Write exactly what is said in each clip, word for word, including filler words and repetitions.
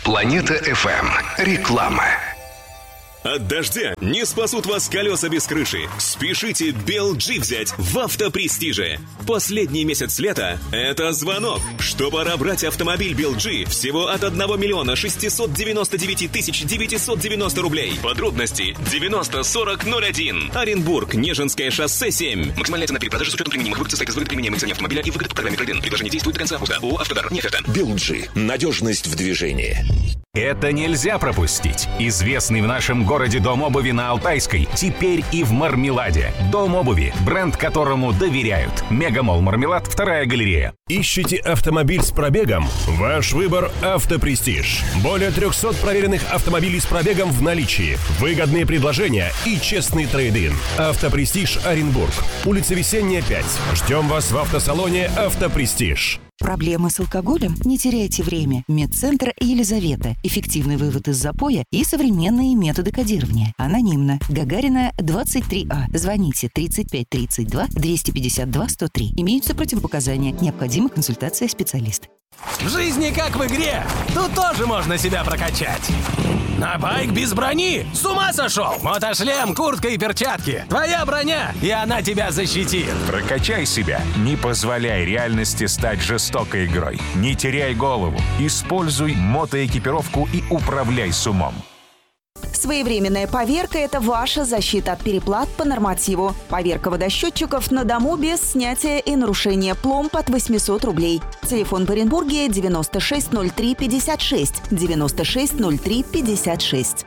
Планета эф эм. Реклама. От дождя не спасут вас колеса без крыши. Спешите Бел Джи взять в Автопрестиже. Последний месяц лета – это звонок, что пора брать автомобиль Бел Джи всего от одного миллиона шестисот девяноста девяти тысяч девятисот девяносто рублей. Подробности девяносто сорок ноль один. Оренбург, Нежинское шоссе семь. Максимальная цена перепродажи с учетом применимых выгод состоит из выгод применяемой цене автомобиля и выгод по программе трейд-ин. Предложение действует до конца августа. ООО «Автодар». Нет, это. Бел Джи. Надежность в движении. Это нельзя пропустить. Известный в нашем городе дом обуви на Алтайской теперь и в Мармеладе. Дом обуви, бренд которому доверяют. Мегамолл Мармелад, вторая галерея. Ищите автомобиль с пробегом? Ваш выбор – Автопрестиж. Более трехсот проверенных автомобилей с пробегом в наличии. Выгодные предложения и честный трейд-ин. Автопрестиж Оренбург. Улица Весенняя, пять. Ждем вас в автосалоне «Автопрестиж». Проблемы с алкоголем? Не теряйте время. Медцентр Елизавета. Эффективный вывод из запоя и современные методы кодирования. Анонимно. Гагарина, двадцать три А. Звоните тридцать пять тридцать два двести пятьдесят два сто три. Имеются противопоказания. Необходима консультация специалиста. В жизни как в игре. Тут тоже можно себя прокачать. На байк без брони? С ума сошел? Мотошлем, куртка и перчатки. Твоя броня, и она тебя защитит. Прокачай себя. Не позволяй реальности стать жестокой игрой. Не теряй голову. Используй мотоэкипировку и управляй с умом. Своевременная поверка – это ваша защита от переплат по нормативу. Поверка водосчетчиков на дому без снятия и нарушения. Пломб от восемьсот рублей. Телефон в Оренбурге девяносто шесть ноль три пятьдесят шесть. девяносто шесть ноль три пятьдесят шесть.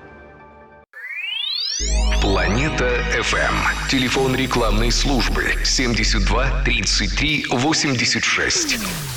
Планета эф эм. Телефон рекламной службы семьдесят два тридцать три восемьдесят шесть.